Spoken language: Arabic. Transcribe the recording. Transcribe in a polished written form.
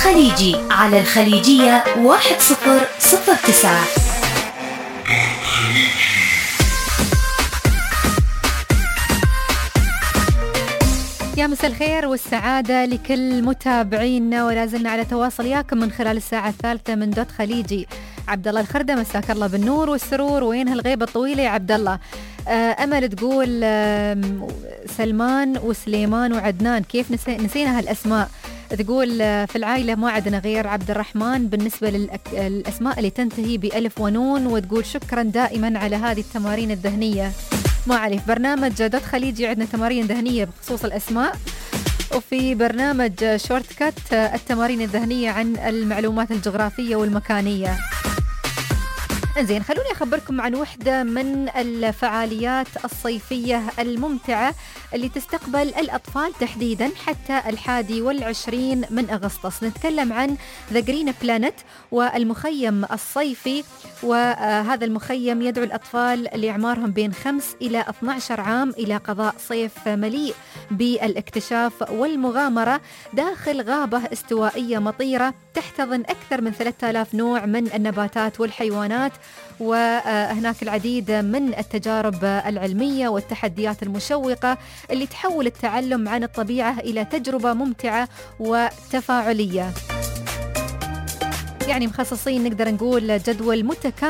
خليجي على الخليجية 1009. يا مساء الخير والسعادة لكل متابعينا، ولا زلنا على تواصل ياكم من خلال الساعة الثالثة من دوت خليجي. عبد الله الخردة، مساك الله بالنور والسرور. وين هالغيبة الطويلة يا عبد الله؟ أمل تقول سلمان وسليمان وعدنان، كيف نسينا هالأسماء؟ تقول في العائلة ما عندنا غير عبد الرحمن بالنسبة للأسماء اللي تنتهي بألف ونون، وتقول شكرا دائما على هذه التمارين الذهنية. ما عليه، برنامج دوت خليجي عندنا تمارين ذهنية بخصوص الأسماء، وفي برنامج شورت كات التمارين الذهنية عن المعلومات الجغرافية والمكانية. انزين، خلوني أخبركم عن وحدة من الفعاليات الصيفية الممتعة اللي تستقبل الأطفال تحديدا حتى 21 من أغسطس. نتكلم عن The Green Planet والمخيم الصيفي، وهذا المخيم يدعو الأطفال اللي أعمارهم بين 5 إلى 12 عام إلى قضاء صيف مليء بالاكتشاف والمغامرة داخل غابة استوائية مطيرة تحتضن أكثر من 3000 نوع من النباتات والحيوانات، وهناك العديد من التجارب العلمية والتحديات المشوقة اللي تحول التعلم عن الطبيعة إلى تجربة ممتعة وتفاعلية. يعني مخصصين نقدر نقول جدول متكامل